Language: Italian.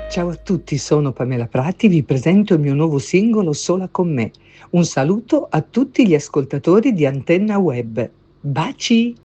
Ciao a tutti, sono Pamela Prati, vi presento il mio nuovo singolo Sola con me. Un saluto a tutti gli ascoltatori di Antenna Web. Baci!